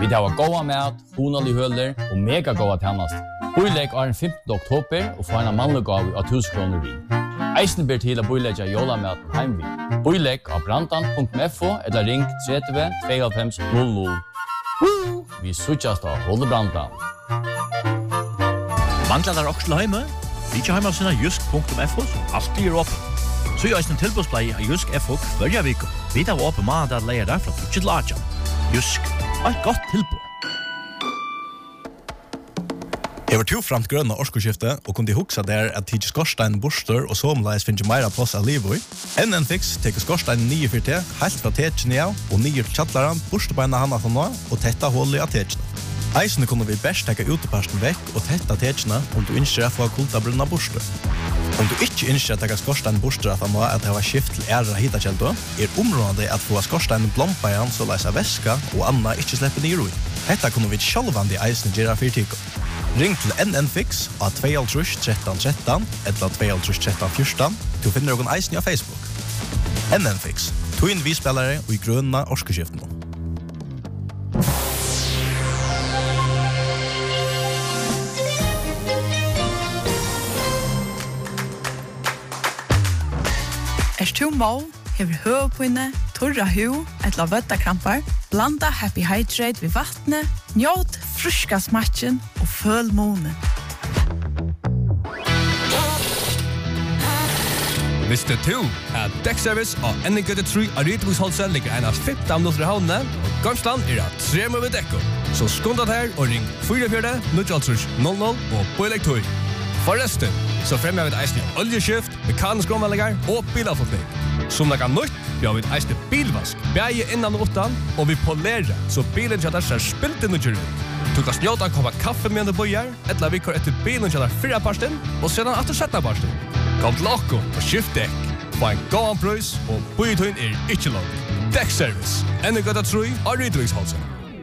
Vi har goda mat, honalig høler og mega goda tjänst. Boilegg er den 15. oktober og får en mannlig gav av 1000 kroner vin. Eisen ber til å boilegge jolamaten heimvin. Boilegg av brandan.fo eller ring 30 25 00. Vi suttjast av Holdebrandan. Manglar der også heime? Vi ikke heima sinna jusk.fo som alltid opp. Så er eisen tilbudsblei av Jusk FO hverja viko. Vi tar oppe mandag leier der fra 2 til 8. Jusk, et godt tilbud. Jeg var to framt grønne årskoskifte og kunne huksa der at tidlig skorstein borster og somleis finnes meira plass av livet. NN Fix teker skorstein 9-4T helt fra tetjene av og 9 til kjattleren, borstebeina hana fra nå og tetta hullet av tetjene. Eisene kunne vi best teka uteparsten vekk og tetta tetjene om du ønsker å få kultabrunna borster. Om du ikke ønsker å teka skorstein borster at han nå at det var skift til ære hitakjeldo, området at få skorstein blompa igjen så leisa væska og anna ikke slipper ned i roi. Dette kunne vi sjálvandi eisene gjøre for tiko. Ring til NN Fix av 2 13 13 eller 2 13 14. Du finner noen eisen av Facebook. NN Fix. Tog inn vi spillere og i grønne årskoskiftene. Du må, hever høvpinne, torra hu, etla vøttakrampar, blanda Happy Hydrate ved vattnet, njåt fruska smatchen og føl månen. Visste du at dekkservice og NN33 Aritebusholse ligger en av 15 minutter i havnene, og Gamsland at 3 med dekko. Så skundat her og ring 44 00 og Boilegg Tøy. Forresten, så fremmer vi et eisende oljeskift, mekanisk omvallinger og bilavfotning. Som det kan nytt, vi har vi et eisende bilvask, bæge innan og utan, og vi polerer, så bilen kjadar ser spilt inn og kjør ut. Du kan snjåta en koppa kaffe med en bøyer, eller vi kår etter bilen kjadar 4 parsten, og sedan etter 17 parsten. Kom til okko og skift dekk. Få en gåan prøys, og bøyetøyen ikke lov. Dekkservice, NN33 Aritebusholse.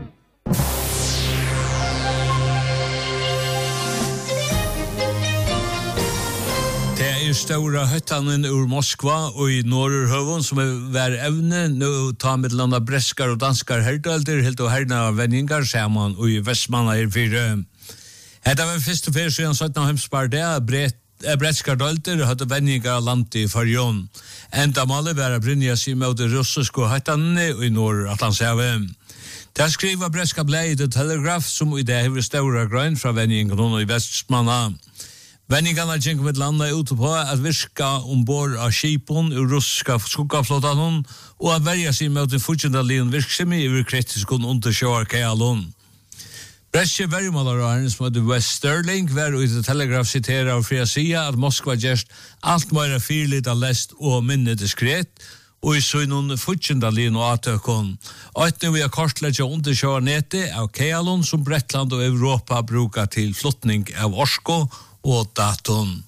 Stora höttanen ur Moskva och i Norrhövon som är evne nu tar med landa breskar och danskar herdelder helt och herna vänningar samman och i Västmanna är för det var först och främst sedan 17 hemspar där breskar delder hade vänningar land i Färjön ända målet var Brynja sig mot russiska höttanen och i Norratlantshavet. Där skriver breska blad The Telegraph som i det har stora grön från vänningarna i Västmanna. Vänningarna gick med landa ute på att virka ombord av skipon ur russiska skuggaflottan och att värja sig mot en fortsatta lion virksomhet över kritisk undersjöarkajalon. Bresche värjmålararen som heter West Sterling var ute Telegraph citerar av fria sida att Moskva gärst allt mer fyrligt läst och minne diskret och i så någon fortsatta lion och atökon. Och nu vi har kartlägga undersjöarnätet av kajalon som Bretland och Europa brukar till flottning av orsko og daton.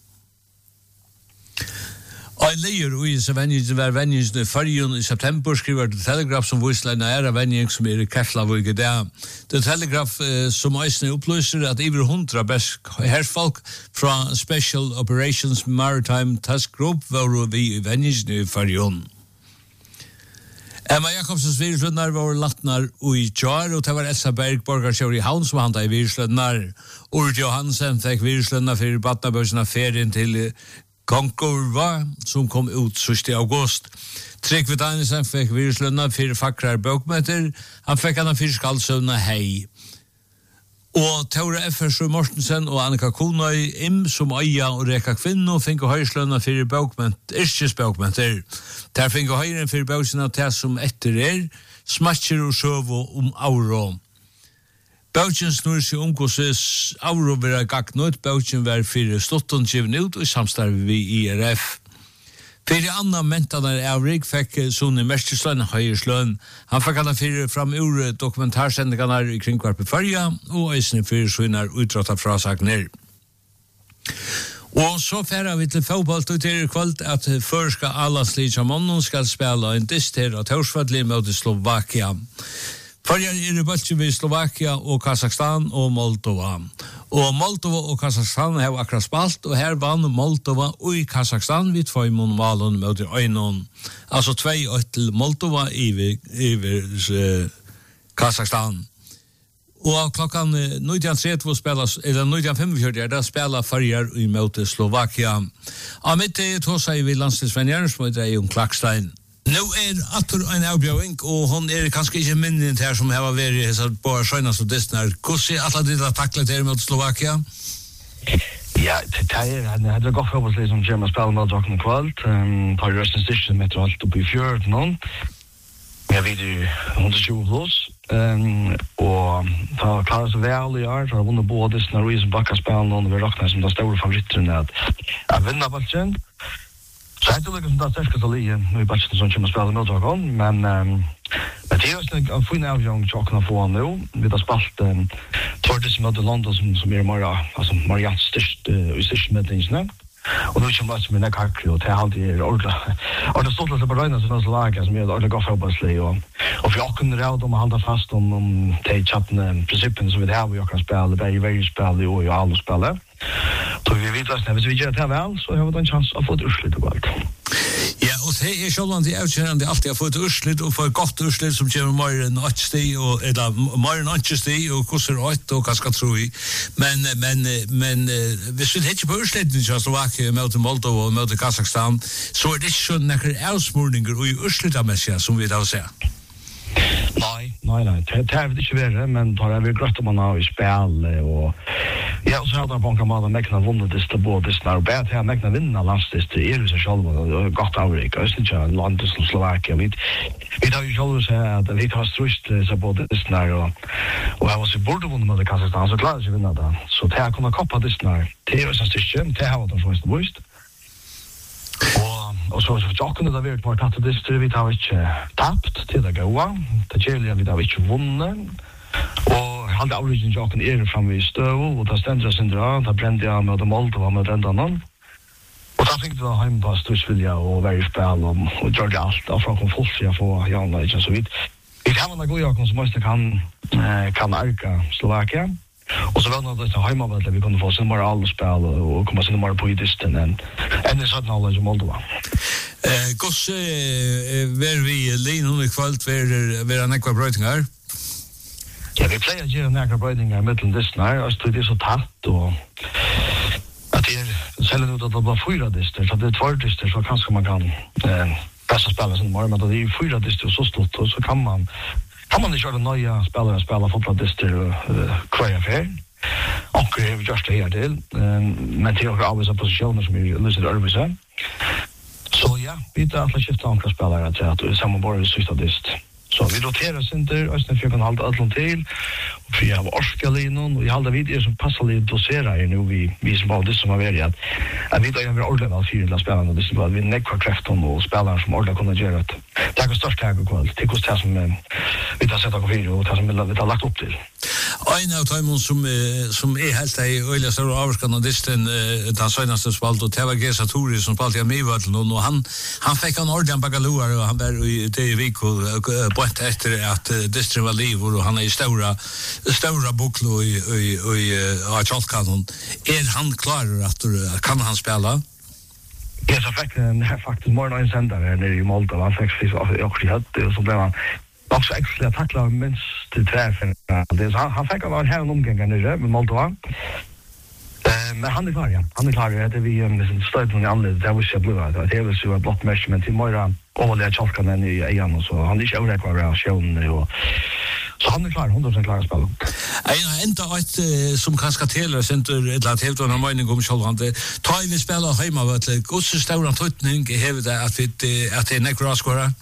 Og en leier i venningen i Färjön i september skriver The Telegraph som visler en ære venning som i Keflavik i dag. The Telegraph som eisne opplyser at over 100 best herrfolk fra Special Operations Maritime Task Group var vi i venningen i Färjön. Emma Jakobsens virslønnar var latnar i Jar, og det var Elsa Berg, borgarsjør i Havn, som handa i virslønnar. Urt Johansen fikk virslønnar for badnabøsene ferien til Konkurva, som kom ut 1. august. Tryggve Danielsen fikk virslønnar for fakrar bøkmøter. Han fikk han for skaldsøvna hei. Og Tore F.S. Mortensen og Annika Konøy som Øya og Reka Kvinno finner høyslønna for yrkesbøkmenter. Der finner høyren for bøkene til som etter smatcher og søv om auro. Bøkene snur seg omgåses auro vil gagnut. Bøkene var for slotten given ut og samstarve vi i IRF. Fyrir annan mentanar avrik fikk Sone Merstesløn høyresløn. Han fikk han fyrir fram ur dokumentarsendingarna i kringkvarp i Färja og eisne fyrir søgnar utrata frasagner. Og så færa vi til fotball til kvöld at førska Alanslig som månen skal spela en dist her av Torsvadli mot Slovakia. Färja i bøltje ved Slovakia og Kazakstan og Moldova. Og Moldova og Kazakstan har akkurat spalt, og her vann Moldova og i Kazakstan vid 2 mål mot øynon. Altså 2-1 til Moldova i Kazakstan. Og klokkan 19.30 spelas, eller 19.45 der spelar Färjar i møte Slovakia. Av mitt tåsa vi landstidsvenner som heter Jon Klakstein. Nå atter en avbjøring, og hon kanskje ikke minnen her som har vært i hese bare skjønnes og distner. Hvordan alle de har taklet her mot Slovakia? Ja, det er godt fotballslig som kommer å spille med dere kvalt. Tar jo resten styrken med alt oppe i fjøret noen. Jeg vet jo 120 pluss. Og da klarer seg vel i år, så har vunnet både disse Ruiz og Bakka-spillene, og vi råkner som de store favoritterne at vinner ballen. Så jeg tror ikke som det er sterkest å ligge i ballen som kommer å spille med dere, men det er også en fin avgjøring til å kunne få han nå. Vi har spilt Tordes møte London som mer størst i største medlingene. Og nå kommer det som er nekkakri, og det er alltid ordentlig. Og det stod litt på røyne som er så laget, som er ordentlig godt fotballslig. Og for jeg kunne råd om å holde fast om de chattene prinsippene som vi har, og jeg kan spille, begge spille og alle spille. Så vi vet at hvis vi gjør det vel, så har vi en chans å få et urslit og alt. Ja, og det er sjålvan de avkjennende alltid har fått et urslit, og få et godt urslit som kommer mer enn 8 sti, eller mer enn 8 sti, og hvordan 8, og hva skal tro i. Men hvis vi ikke på ursliten til Slovakia, møte Moldova og møte Kazakstan, så er det ikke sånn nekker avsmurninger og i urslitammessig som vi da ser. Nei. Det har vi ikke vært, men det har vi grøtt om man har i spil, og ja, og så har det banket med at Mekna vunnet disse både disse, og bare til at Mekna vinner landsdisse, det er jo seg selv, og det er godt avrik, og det er ikke landet som Slovakia. Vi tar jo selv seg at vi har strøst seg både disse, og jeg var så burde vunnet med Kazakstan, så klarer jeg ikke vinner det. Så det har kunnet koppa disse, det er jo seg styrke, det har vært først bøyst. Og så jokken det vært på tatt disse, vi har ikke tapt til det gode, det kjærlige vi har ikke vunnet, og halde avrigen jokken framme i støv, og da stendte jeg sindra, da brente jeg med Moldova med den dannen, og da fikk jeg hjemme på støvsvilja og være i spil, og gjør det alt, og fra kom folk til å få Janne, ikke så vidt. Vi kan ha gode jokken som også kan arka Slovakia, og så var det at heimavalget vi kunne få sin mer alle spill og komme sin mer på i disten enn i 17 alle i Moldova. Hvordan var vi linjen i kvalt ved nekva brøytingar? Ja, vi pleier å gjøre nekva brøytingar mellom disten her, og det er så tatt, og at det er selv ut at det var 4 dister, så det er 2 dister, så kanskje man kan bästa spela sin morgon, men det är 4 dister och så stort, och så kan man inte köra nya spela fotbolldister och kvar för. Och det är just det här till. Men till och avvisa positioner som är lyssnat över. Så ja, vi tar alla skifta andra spelare till att sammanbara i sista dist. Så vi roterar sin där, och sen får man hålla allt till. Och vi har orskalinon, och jag håller vid som passar lite dosera nu vi som har det som har varit att vi då gör ordentligt all fyra spelarna, det som vi nekvar kraften och spelare som ordentligt kunna göra det. Det är störst här på det kostar som vi tar sätta på fyra och som vi har lagt upp till. En av dem som är helt i öliga stora avskan och disten den senaste spalt och Teva Gesatori som spalt i Amivötlen och han fick en ordentlig bagaloar och han var i Vik och på ett efter att distren var liv och han är i stora boklo i Chalkanon. Är han klar att kan han spela? Ja, så faktiskt morgon en sändare nere i Moldova. Han fick också i hötte och så blev han också extra tacklar minst till träffen. Han fick av här en omgång nere med Moldova. Men han är klar, ja. Han är klar. Det är vi stöd från anledning. Det var så blåa. Det är väl så ett blått measurement till morgon. Och det är Chalkanen i igen och så. Han är inte överräckvar av sjön och så han är klar, 100% klar att spela. Enda ett som kanske täller center ett lat helt annan mening om självande. Ta vi spela hemma vet du. Hur stor tutning har det att det är nekroskora?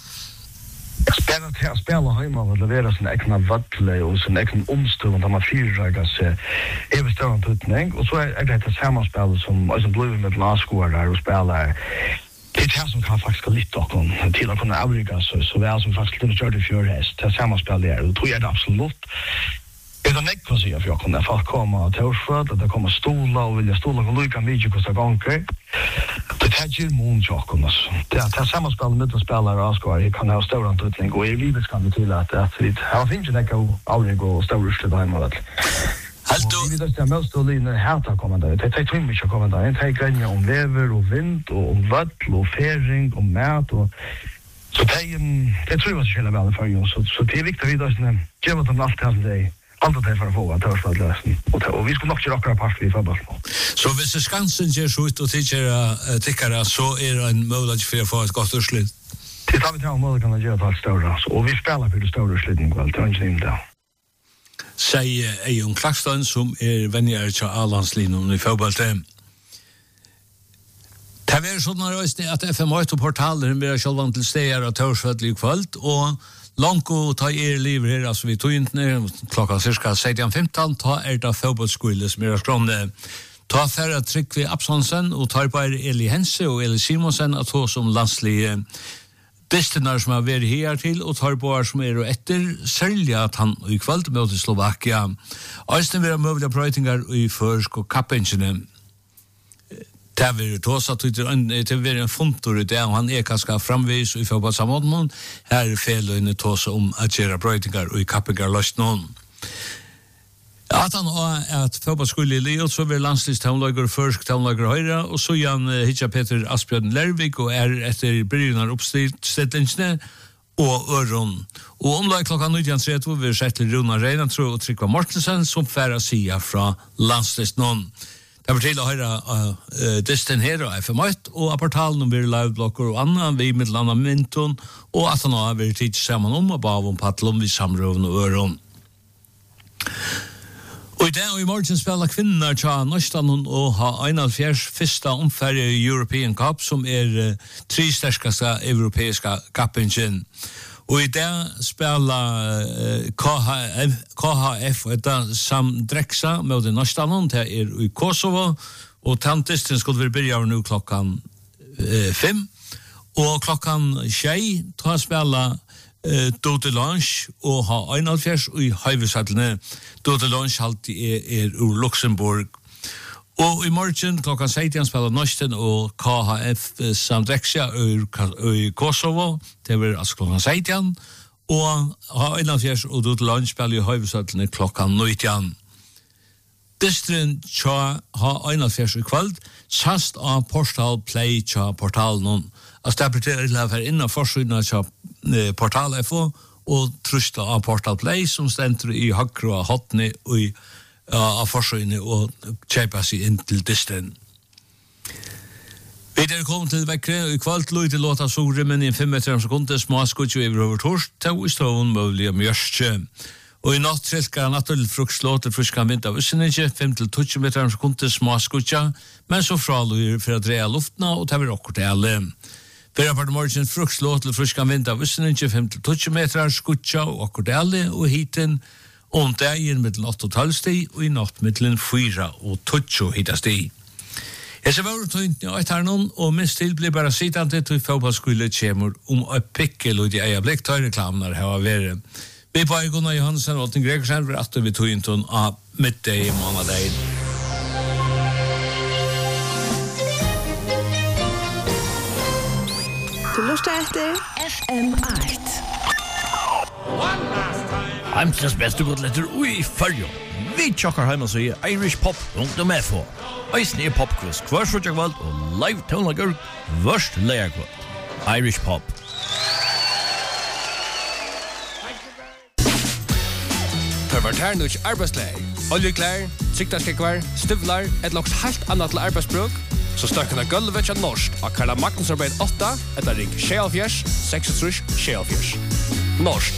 Spela hemma och leverera sin egna vattle och sin egen omstund där man fyrragar sig över stor tutning och så är det ett sammanspel som blue med laskor där och spelar. Det är som kan faktiskt lite också till att kunna avrika så väl som faktiskt lite körde för häst. Det sammanspel där och tror jag det absolut. Det är näck för sig för jag kunde få komma till Torsford att det kommer stolar och vilja stolar och lika mycket kostar gånger. Det här ger månjocken alltså. Det är sammanspel med spelare och skor kan ha stor antutning och i livet kan det till att vi har finns det näck avrika och stor utslag hemma väl. Vi vet att det måste linje här kommer där. Det är två mycket kommer där. Det är grejer om väder och vind och om vatten och färing och mat och så det tror jag ska väl för ju så det är viktigt att vi då ge dem allt det Allt det för att få att hörs lösen. Och vi skulle nog köra akkurat part i fotboll. Så hvis Skansen ger så ut och tycker så är en möjlighet för att få ett gott urslut. Det tar vi till mål kan göra ett större. Och vi spelar för det större slutning väl. Det är inte det. Säger Ejon Klaxton som är vänner till Allandslinjen i fotboll. Det är sådana röstning att FM8-portalen blir självan till stegar och törsvöld i kvöld och Lanko ta liv här, alltså vi tog inte ner klockan cirka 16:15, ta det fotbollsskola som är skrånde. Ta färra Tryggvi Absalonsen och tar på Eli Hense och Eli Simonsen att få som landslig destinar som har varit här till och tar på som är och efter sälja att han i kväll mot Slovakia. Östen vill möjliga brötingar i försk och kappengine. Det var tåsa det var en fontor i det, och han är ganska framvis i fotbollssamordningen. Här är fel tåsa om att göra brötingar och i kappingar löst någon. Att han har att fotbollsskola i Leo så vill landslivstavnlager försk tavnlager höjra och så Jan Hitcha Peter Asbjørn Lervik och är efter början uppställningarna och öron. Och omlag klockan 19:30 vi sett till Runa Reina tror och Tryggva Mortensen som färra sia från landslivsnån. Det var till att höra Destin här och FM1 och portalen blir liveblocker och annan vi med landa mynton och att han har varit tid samman om och bara om paddlom vid samrövn och öron. Och idag och i morgon spelar kvinnor till Norrstaden och har en av första omfärd i European Cup som är tre starkaste europeiska cupen. Och idag spelar KHF och det samdräxa med den Norrstaden det är i Kosovo och tantisten skulle vi börja nu klockan 5 och klockan 6 tar spela Dote Lunch och ha en alfjärs i Höjvesättene. Dote Lunch alltid är ur Luxemburg. Och i morgon klockan 16 spelar Norsten och KHF samdräxa i Kosovo. Det var alltså klockan 16. Och ha en alfjärs och Dote Lunch spelar i Höjvesättene klockan 19. Distrin tja ha en alfjärs i kväll. Sast av Portal Play tja portalen. Alltså det betyder att innan forsynna tja Portal FO och trusta av Portal Play som ständer i högre och hotne och av forsynne och köpa sig in till disten. Vi är kommit till veckre i kvalt lojt låta solrymmen i 5 sekunder smaskutjo över torst till stån möjliga mjörstje. Och i natt trilkar naturligt fruktlåter fruskan vind av Ussenige 5-20 sekunder smaskutja men så fralojur för att dreja luftna och ta vid rockor till alle. Fyrir part morgen fruktlåt til fruskan vind av Ussenige 5-20 meter skutja og akkordelle og hiten og dagen mittlen 8 og 12 sti og i natt mittlen 4 og 20 hitasti. Jeg ser vore tøyntni og et her noen og minst til blir bare sittande til fotballskole kjemur å pikkel og de eia blikk tar reklamnar hava vere. Vi på Gunnar Johansen og Ålten Gregersen for at vi tøyntun av middag i månedegn. Du lustar efter FM8. Heimsens beste godletter ui fyrjo. Vi tjokkar heima så i irishpop.fo. Eisen er popkvist hver frutjakvald og live tonlager vørst leierkvald. Irish Pop. Perverternus arbeidsleir. Oljeklær, siktarskekvar, støvlar, et lagt helt annet til arbeidsbruk. Så støkken gulvet til norsk av Karla Magnusarbeid 8 etter ring 76 66 76. Norsk.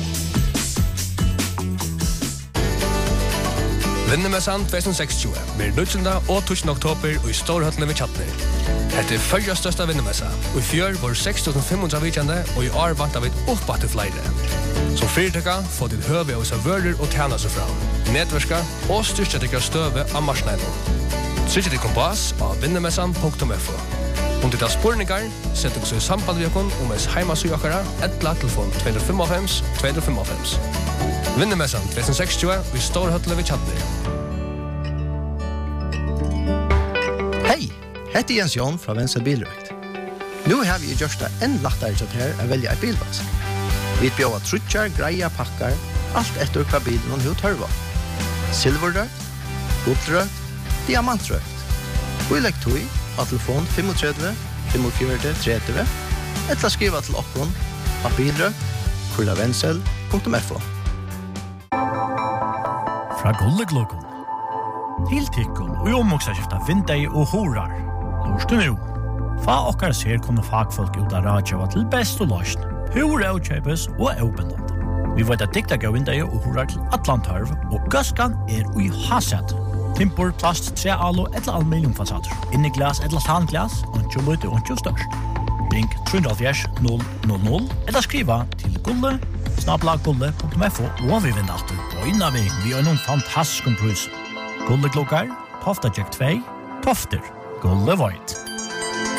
Vinnemessan 2060 med 19. og 20. oktober og i Storhøttene ved Tjattner. Dette er første største vinnemessa, og i fjør var 6.500 vidkjende, og i år vant av et oppbatt til flere. Som fyrtøkka får til høve hos vører og tjene seg fra, nedverska og styrstetikker støve av marsneiden. Sykje til kompass av vinnemessan.fo. Om det er spurningar, sett dere i samband med dere om ens heimasøkere, etla telefon 255 255. Vinnemessan 2060 i Storhøttene ved Tjattner. Hei, heter Jens Jon fra Venstre Bilrøkt. Nå har vi gjort det enn lettere til her å velge et bilvask. Vi bjør trutjar, greia, pakkar, alt etter hva bilen og tørva. Silverrøkt, guldrøkt, diamantrøkt. Vi legger tog av telefon 35 45 30 eller skriva til oppgånd av bilrøkt, kurlavensel.fo. fra Gulleglokon. Tiltikkun og omoksaskifta vindei og horar. Lorstu nu. Fa okkar ser kunne fagfolk ut av radjava til best og løsn. Hur avkjøpes og avbindande. Vi vet at dikta gav vindei og horar til Atlantarv, og gaskan ui haset. Timpor, plast, trealo eller aluminiumfasader. Inni glas eller tanglas, ontjo lute, ontjo størst. Ring 370 000 eller skriva til gulle@gulle.fo og vi vinner alltid på innan vi har noen fantastisk prus. Gulleklokkar, Tofta Jack 2, Tofter, Gulle Void.